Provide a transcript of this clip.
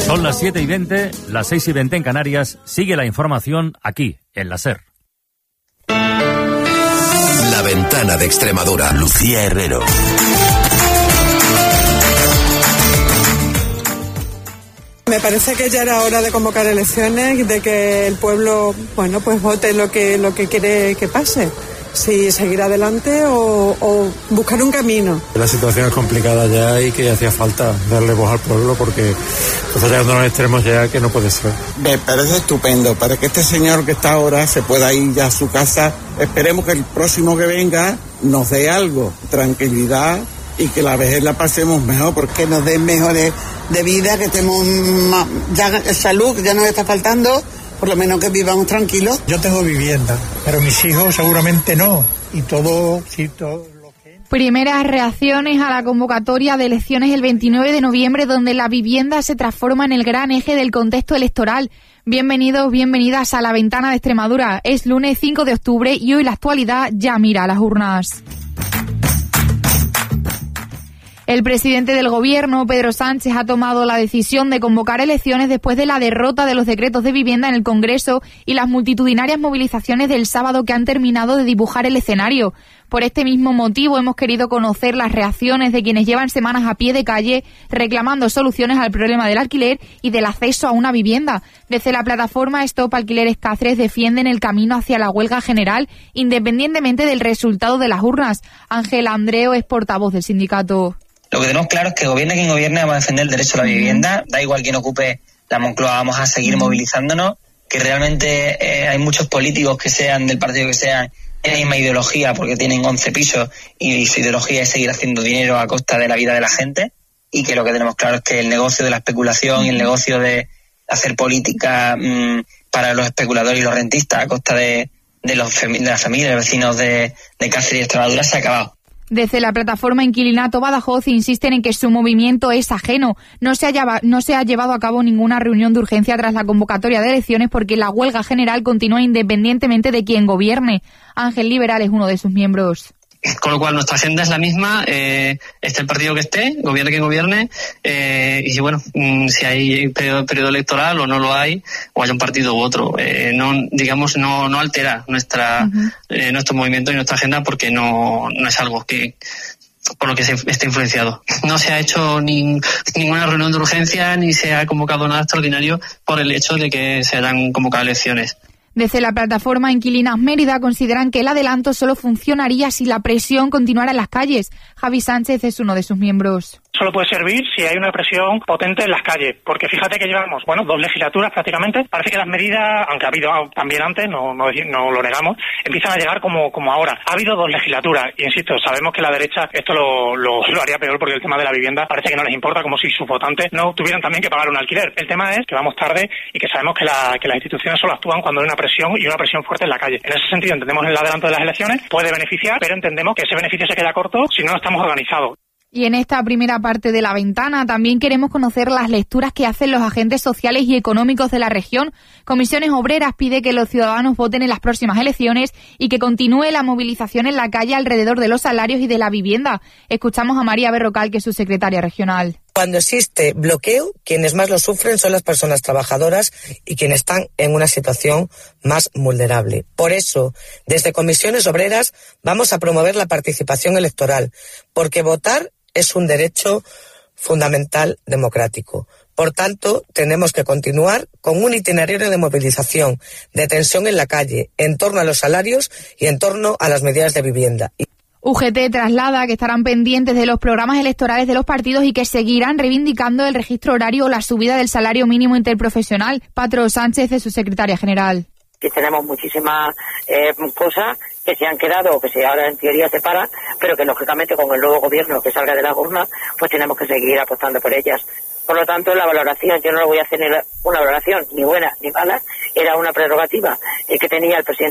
Son las 7:20, las 6:20 en Canarias. Sigue la información aquí, en la SER. La Ventana de Extremadura. Lucía Herrero. Me parece que ya era hora de convocar elecciones y de que el pueblo, bueno, pues vote lo que quiere que pase. Si seguir adelante o buscar un camino. La situación es complicada ya y que hacía falta darle voz al pueblo porque está llegando a los extremos ya que no puede ser. Me parece estupendo para que este señor que está ahora se pueda ir ya a su casa. Esperemos que el próximo que venga nos dé algo, tranquilidad y que la vejez la pasemos mejor. Porque nos den mejores de vida, que estemos ya salud, ya nos está faltando. Por lo menos que vivamos tranquilos. Yo tengo vivienda, pero mis hijos seguramente no. Y todo lo que... Primeras reacciones a la convocatoria de elecciones el 29 de noviembre, donde la vivienda se transforma en el gran eje del contexto electoral. Bienvenidos, bienvenidas a La Ventana de Extremadura. Es lunes 5 de octubre y hoy la actualidad ya mira a las urnas. El presidente del Gobierno, Pedro Sánchez, ha tomado la decisión de convocar elecciones después de la derrota de los decretos de vivienda en el Congreso y las multitudinarias movilizaciones del sábado que han terminado de dibujar el escenario. Por este mismo motivo hemos querido conocer las reacciones de quienes llevan semanas a pie de calle reclamando soluciones al problema del alquiler y del acceso a una vivienda. Desde la plataforma Stop Alquileres Cáceres defienden el camino hacia la huelga general independientemente del resultado de las urnas. Ángel Andreo es portavoz del sindicato. Lo que tenemos claro es que gobierne quien gobierne, vamos a defender el derecho a la vivienda, da igual quién ocupe la Moncloa, vamos a seguir movilizándonos, que realmente hay muchos políticos que sean del partido que sean, en la misma ideología porque tienen 11 pisos y su ideología es seguir haciendo dinero a costa de la vida de la gente, y que lo que tenemos claro es que el negocio de la especulación y el negocio de hacer política para los especuladores y los rentistas a costa de la familia, de los vecinos de Cáceres y Extremadura se ha acabado. Desde la plataforma Inquilinato Badajoz insisten en que su movimiento es ajeno. No se ha llevado a cabo ninguna reunión de urgencia tras la convocatoria de elecciones porque la huelga general continúa independientemente de quien gobierne. Ángel Liberal es uno de sus miembros. Con lo cual nuestra agenda es la misma, esté el partido que esté, gobierne quien gobierne, y si bueno, si hay periodo electoral o no lo hay, o haya un partido u otro, no altera nuestro movimiento y nuestra agenda porque no es algo que por lo que se esté influenciado. No se ha hecho ninguna reunión de urgencia ni se ha convocado nada extraordinario por el hecho de que se hayan convocado elecciones. Desde la plataforma Inquilinas Mérida consideran que el adelanto solo funcionaría si la presión continuara en las calles. Javi Sánchez es uno de sus miembros. Solo puede servir si hay una presión potente en las calles, porque fíjate que llevamos, 2 legislaturas prácticamente. Parece que las medidas, aunque ha habido también antes, no lo negamos, empiezan a llegar como ahora. Ha habido 2 legislaturas, y insisto, sabemos que la derecha esto lo haría peor porque el tema de la vivienda parece que no les importa, como si sus votantes no tuvieran también que pagar un alquiler. El tema es que vamos tarde y que sabemos que las instituciones solo actúan cuando hay una presión y una presión fuerte en la calle. En ese sentido entendemos el adelanto de las elecciones, puede beneficiar, pero entendemos que ese beneficio se queda corto si no estamos organizados. Y en esta primera parte de La Ventana también queremos conocer las lecturas que hacen los agentes sociales y económicos de la región. Comisiones Obreras pide que los ciudadanos voten en las próximas elecciones y que continúe la movilización en la calle alrededor de los salarios y de la vivienda. Escuchamos a María Berrocal, que es su secretaria regional. Cuando existe bloqueo, quienes más lo sufren son las personas trabajadoras y quienes están en una situación más vulnerable. Por eso, desde Comisiones Obreras vamos a promover la participación electoral, porque votar es un derecho fundamental democrático. Por tanto, tenemos que continuar con un itinerario de movilización, de tensión en la calle, en torno a los salarios y en torno a las medidas de vivienda. UGT traslada que estarán pendientes de los programas electorales de los partidos y que seguirán reivindicando el registro horario o la subida del salario mínimo interprofesional. Patro Sánchez es su secretaria general. Que tenemos muchísimas cosas que se han quedado o que ahora en teoría se paran, pero que lógicamente con el nuevo gobierno que salga de las urnas, pues tenemos que seguir apostando por ellas. Por lo tanto, la valoración, yo no lo voy a hacer ni una valoración ni buena ni mala, era una prerrogativa que tenía el presidente